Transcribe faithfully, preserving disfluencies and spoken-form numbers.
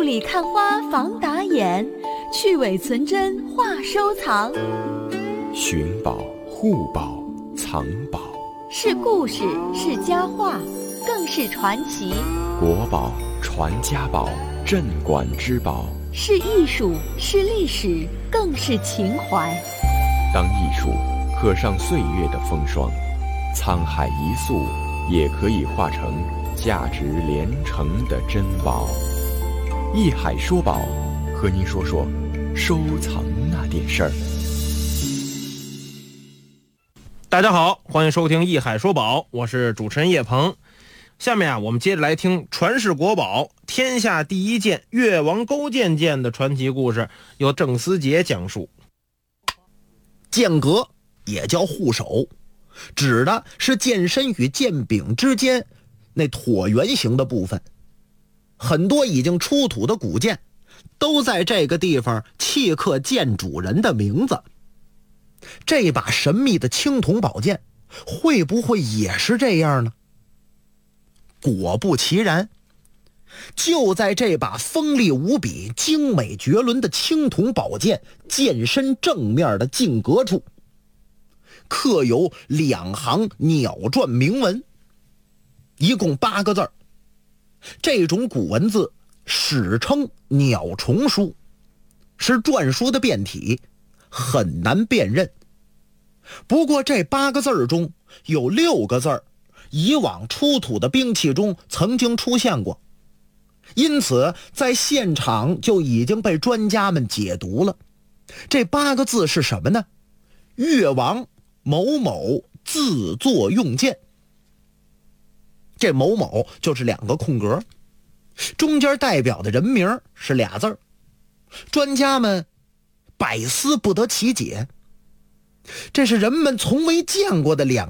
里看花防打眼，去伪存真话收藏。 寻宝、护宝、藏宝， 是故事，是佳话，更是传奇。 国宝、传家宝、镇馆之宝， 是艺术，是历史，更是情怀。 当艺术刻上岁月的风霜，沧海一粟也可以化成价值连城的珍宝。艺海说宝，和您说说收藏那点事儿。 大家好，欢迎收听艺海说宝，我是主持人叶鹏。下面啊，我们接着来听传世国宝天下第一剑越王勾践剑的传奇故事，由郑思杰讲述。 剑阁也叫护手，指的是剑身与剑柄之间那椭圆形的部分。很多已经出土的古剑都在这个地方契刻剑主人的名字。这把神秘的青铜宝剑会不会也是这样呢？果不其然，就在这把锋利无比、精美绝伦的青铜宝剑剑身正面的剑格处，刻有两行鸟篆铭文，一共八个字儿。这种古文字史称鸟虫书，是篆书的变体，很难辨认。不过这八个字儿中有六个字儿以往出土的兵器中曾经出现过，因此在现场就已经被专家们解读了。这八个字是什么呢？越王某某自作用剑。这某某就是两个空格，中间代表的人名是俩字儿，专家们百思不得其解。这是人们从未见过的两